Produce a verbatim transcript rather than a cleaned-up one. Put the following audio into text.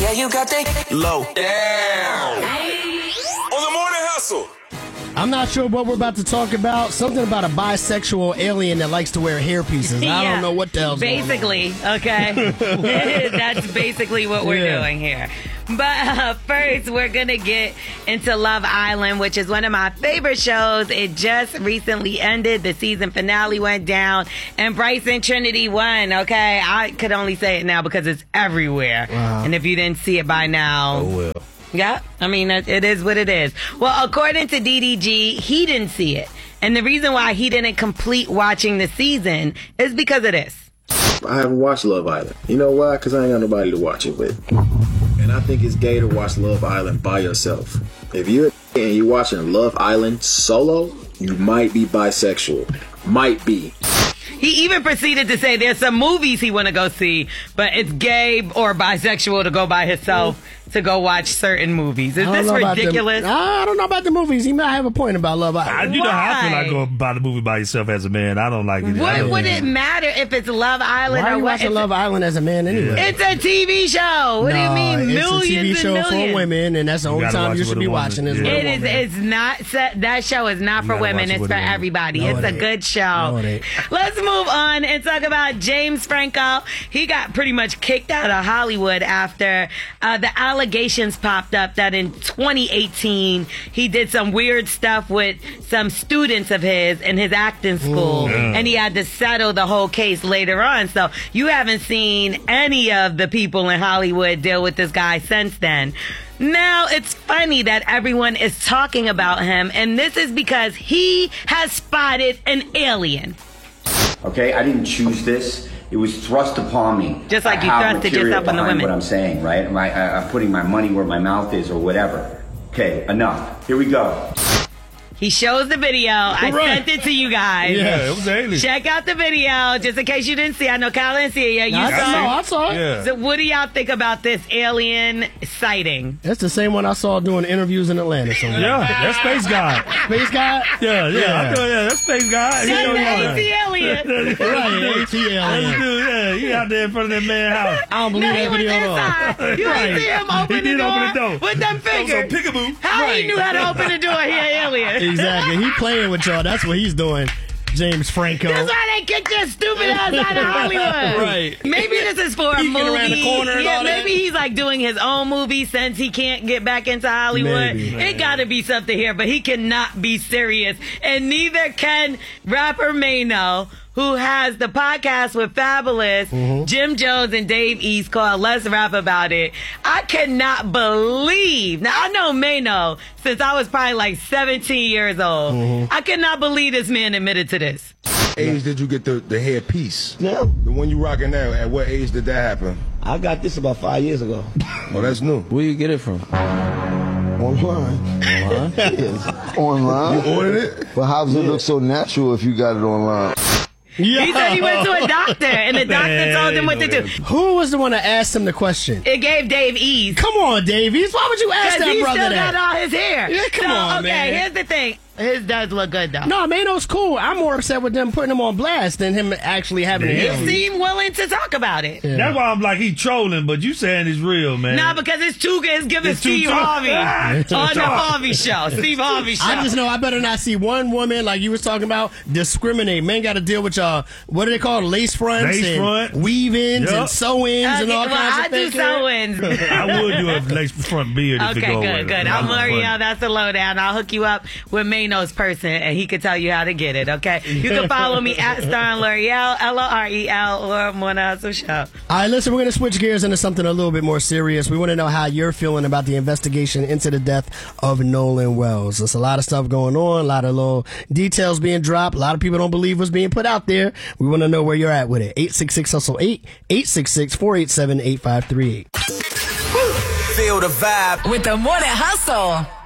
Yeah, you got that low down. On the Morning Hustle. I'm not sure what we're about to talk about. Something about a bisexual alien that likes to wear hair pieces. I Yeah, don't know what the hell's basically, okay? That's basically what we're Yeah. doing here. But uh, first, we're going to get into Love Island, which is one of my favorite shows. It just recently ended. The season finale went down, and Bryson Trinity won, okay? I could only say it now because it's everywhere. Wow. And if you didn't see it by now... Oh, well. Yeah, I mean, it, it is what it is. Well, according to D D G, he didn't see it. And the reason why he didn't complete watching the season is because of this. I haven't watched Love Island. You know why? Because I ain't got nobody to watch it with. And I think it's gay to watch Love Island by yourself. If you're and you're watching Love Island solo, you might be bisexual. Might be. He even proceeded to say there's some movies he want to go see, but it's gay or bisexual to go by himself to go watch certain movies. Is I don't this know about ridiculous? the- I don't know about the movies. He might have a point about Love I, Island. you know how I feel Why? like going by the movie by yourself as a man. I don't like it. I What don't- would it matter if it's Love Island Why are or you what? watching If Love Island as a man anyway? It's a T V show. What do you Nah, mean? Millions it's a T V show and millions. for women, and that's the only gotta time watch you it should with be a woman. watching is Yeah. with a It is. woman. It's not set. That show is not You for gotta women. watch it It's with for a woman. everybody. No, it's it a ain't. good show. No, it ain't. Let's move on and talk about James Franco. He got pretty much kicked out of Hollywood after uh, the allegations popped up that in twenty eighteen he did some weird stuff with some students of his in his acting school, Ooh, yeah. and he had to settle the whole case later on. So you haven't seen any of the people in Hollywood deal with this guy since then. Now, it's funny that everyone is talking about him, and this is because he has spotted an alien. Okay, I didn't choose this. It was thrust upon me. Just like I you have thrusted material yourself on the behind women. What I'm saying, right? My, I, I'm putting my money where my mouth is, or whatever. Okay, enough. Here we go. He shows the video. I Right. sent it to you guys. Yeah, it was alien. Check out the video, just in case you didn't see. I know Kyle didn't see it yet. You I saw saw, it. I saw it. Yeah. So what do y'all think about this alien sighting? That's the same one I saw doing interviews in Atlanta somewhere. Yeah, that's Space Guy. Space guy? Yeah, yeah. Yeah. I thought, yeah, that's Space Guy. He That's know the y'all. A T alien. Right, A T That's alien. dude, yeah, he out there in front of that man's house. I don't believe No, he that was video at all. inside. You Right. didn't see him open He the did door, open the door. with them fingers. So peekaboo. How he Right. knew how to open the door? He an alien. Exactly. He playing with y'all. That's what he's doing. James Franco. That's why they kicked your stupid ass out of Hollywood. Right. Maybe this is for a Peeking movie. around the corner and yeah, all that. maybe he's like doing his own movie since he can't get back into Hollywood. Maybe. It got to be something here, but he cannot be serious, and neither can rapper Mano, who has the podcast with Fabulous, Mm-hmm. Jim Jones, and Dave East called Let's Rap About It. I cannot believe. Now, I know Mano since I was probably like seventeen years old. Mm-hmm. I cannot believe this man admitted to this. age did you get the, the hair piece? Yeah, The one you rocking now, at what age did that happen? I got this about five years ago. Oh, that's new. Where you get it from? Online. Online? Yes. Online? You ordered it? But how does it look so natural if you got it online? Yeah. He said he went to a doctor, and the doctor told him what to do. Who was the one that asked him the question? It gave Dave ease. Come on, Davies. Why would you ask Because that he brother still that? got all his hair. Yeah, come so, on, okay, man. here's the thing. His does look good, though. No, Mano's cool. I'm more upset with them putting him on blast than him actually having Yeah. a He hair. seemed willing to talk about it. Yeah. That's why I'm like, he trolling, but you saying it's real, man. Nah, because it's too good. It's giving It's too Steve tough. Harvey Ah, it's too on the tough. Harvey show. Steve Harvey show. I just know I better not see one woman like you was talking about discriminate. Men got to deal with y'all. What do they call it? Lace fronts Lace and front. weave-ins Yup. and sew-ins and Okay, all well, kinds I of do fake hair. sew-ins. I would do a lace front beard if it Okay, go good, away. good. I'm L'Oreal. That's the lowdown. I'll hook you up with Mano's person, and he can tell you how to get it, okay? You can follow me at Starn L'Oreal, L O R E L, or Morning Hustle Show. All right, listen, we're going to switch gears into something a little bit more serious. We want to know how you're feeling about the investigation into the death of Nolan Wells. There's a lot of stuff going on, a lot of little details being dropped. A lot of people don't believe what's being put out there. We want to know where you're at with it. eight six six hustle eight, eight six six, four eight seven, eight five three eight. Feel the vibe. With the Morning Hustle.